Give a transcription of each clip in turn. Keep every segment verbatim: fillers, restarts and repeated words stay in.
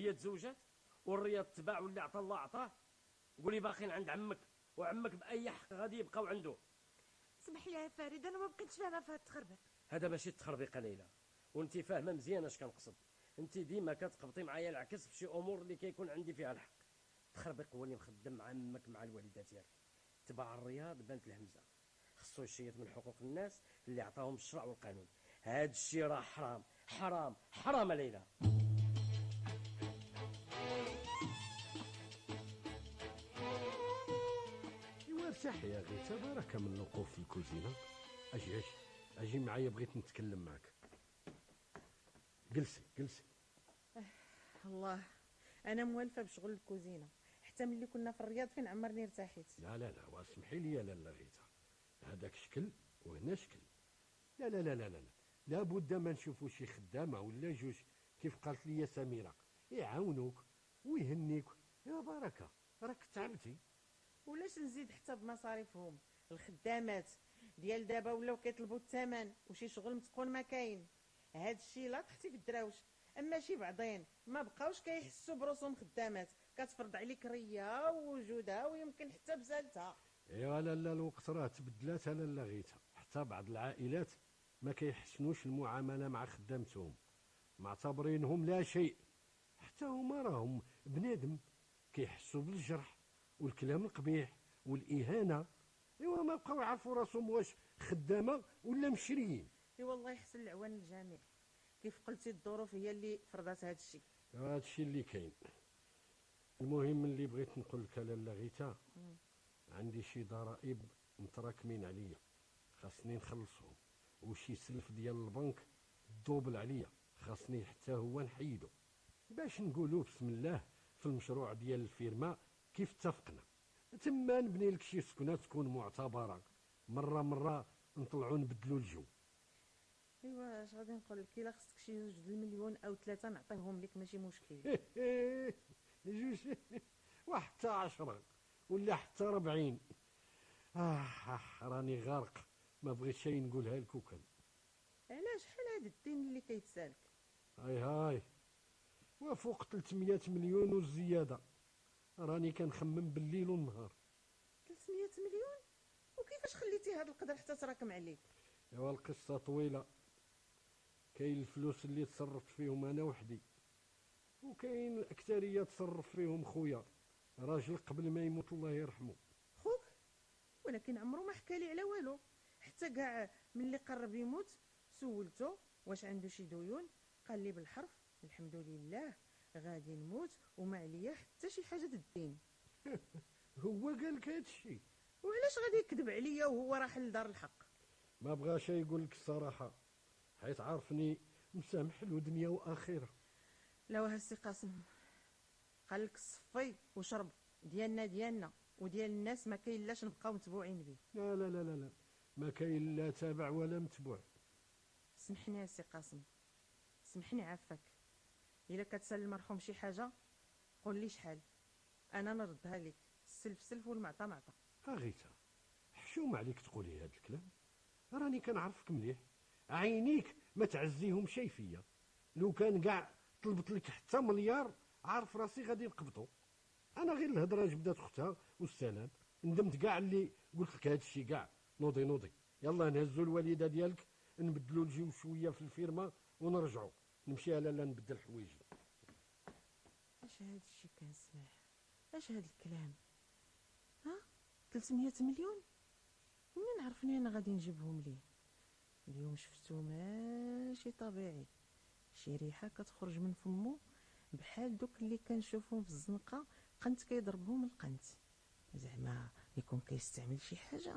وهي تزوجات والرياض تباع واللي عطى الله عطاه. قولي باقيين عند عمك، وعمك باي حق غادي يبقاو عنده. سمح لي يا فريد، انا ما بقيتش فاهمه في هاد التخربيق. هذا ماشي التخربيق ليلى، وانت فاهمه مزيان اش كنقصد. انت ديما كتقبطي معايا العكس في شي امور اللي كيكون عندي فيها الحق. التخربيق هو اللي مخدم مع عمك مع الوالده ديالك. تبع الرياض بانت الهمزه، خصو يشيط من حقوق الناس اللي عطاهم الشرع والقانون. هاد الشيء راه حرام حرام حرام ليلى. ارتاح يا غيتا، بركه من الوقوف في الكوزينه. اجي اجي اجي معايا، بغيت نتكلم معك. جلسي جلسي. أه الله، انا موالفه بشغل الكوزينه، حتى ملي كنا في الرياض فين عمرني ارتاحيت. لا لا لا واسمحي لي يا لاله غيتا، هذاك شكل وهنا شكل. لا لا لا لا لا لابد ما نشوفوا شي خدامه ولا جوج كيف قالت لي سميره، يعاونوك ويهنيك. يا بركه راك تعبتي. ولاش نزيد حتى بمصاريفهم؟ الخدامات ديال دابا ولاو كيطلبوا الثمن، وشي شغل متقون ما كاين. هاد الشيء لا تحتي في الدراوش، اما شي بعضين ما بقاوش كيحسوا برسوم خدامات، كتفرض عليك ريا ووجودها ويمكن حتى بزالتها. ايوا لالا الوقت راه تبدلات لالا غيتا، حتى بعض العائلات ما كيحسنوش المعامله مع خدامتهم، معتبرينهم لا شيء. حتى هما راهم بنادم، كيحسوا بالجرح والكلام القبيح والاهانه. ايوا ما بقاو يعرفوا راسهم واش خدامه ولا مشريين. اي والله يحسن العوان الجميع. كيف قلتي الظروف هي اللي فرضات هذا الشيء. هذا الشيء اللي كاين. المهم اللي بغيت نقول لك لالا غيتا، عندي شي ضرائب متراكمين عليا خاصني نخلصهم، وشي سلف ديال البنك الدوبل عليا خاصني حتى هو نحيدو، باش نقولوا بسم الله في المشروع ديال الفيرما كيف اتفقنا. تما نبني لك شي سكنه تكون معتبره، مره مره نطلعوا نبدلوا الجو. ايوا اش غادي نقول لك، الا خصك شي جوج د المليون او ثلاثه نعطيهم لك ماشي مشكل. جوج وحتى عشرة ولا حتى ربعين. آه, اه راني غارق، ما بغيت شي نقولها لكوكل. علاش شحال هذا الدين اللي كيتسالك؟ هاي هاي وفوق ثلاثمية مليون والزياده، راني كنخمم بالليل والنهار. ثلاثمية مليون؟ وكيفاش خليتي هاد القدر حتى تراكم عليك؟ ايوا القصه طويله. كاين الفلوس اللي تصرفت فيهم انا وحدي، وكاين الاكثريه تصرف فيهم خويا راجل قبل ما يموت الله يرحمه. خوك؟ ولكن عمره ما حكى لي على والو، حتى كاع ملي قرب يموت سولته واش عنده شي ديون، قال لي بالحرف الحمد لله غادي نموت وما عليا حتى شي حاجه د الدين. هو قال لك هادشي؟ وعلاش غادي يكذب عليا وهو راه حل دار الحق؟ ما بغاش يقول لك الصراحه، حيت عارفني مسامح له دنيا واخره. لا واه السي قاسم، قال لك صفي وشرب، ديالنا ديالنا وديال الناس ما كاين لاش نبقاو متبوعين به. لا لا لا لا لا ما كاين لا تابع ولا متبوع. سمحني يا سي قاسم، سمحني عافاك، الا كتسال المرحوم شي حاجه قول لي شحال، انا نردها لك، السلف سلف والمعطى معطى. اغيتا حشوم عليك تقولي هذا الكلام، راني كنعرفك مليح، عينيك ما تعزيهم شي فيا. لو كان كاع طلبت لك حتى مليار عارف راسي غادي نقبضو. انا غير الهضره جبدات اختها والسلام، ندمت كاع اللي قلت لك هذا الشيء كاع. نوضي نوضي يلا نهزوا الوالده ديالك، نبدلوا الجو شويه في الفيرما ونرجعوا نمشي على لا نبدل حوايجي. اش هذا الشيء كنسمع؟ اش هذا الكلام؟ ها ثلاثمية مليون؟ منين عرفني انا غادي نجيبهم ليه؟ اليوم شفتو ماشي طبيعي، شي ريحه كتخرج من فمو بحال دوك اللي كنشوفهم في الزنقه قنت كيضربهم القنت، زعما يكون كيستعمل شي حاجه.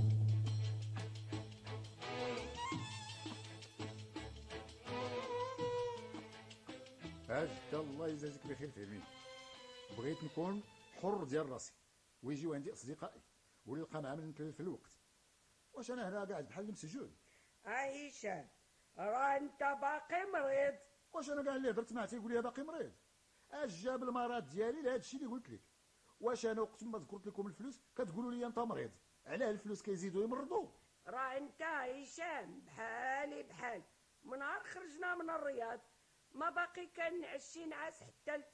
اجد الله يجازيك بخير فهمي، بغيت نكون حر ديال راسي ويجيو عندي اصدقائي ونلقى معامل نتلف الوقت. واش انا هنا قاعد بحال المسجون؟ اه هشام راه انت باقي مريض. واش انا كاع اللي هضرت معاه تيقول لي باقي مريض؟ اش جاب المرض ديالي لهذا الشيء اللي قلت لك؟ واش انا وقت ما ذكرت لكم الفلوس كتقولوا لي انت مريض؟ علاه الفلوس كيزيدوا يمرضوا؟ راه انت هشام بحالي بحال، من نهار خرجنا من الرياض ما باقي كان نعشي نعاس حتى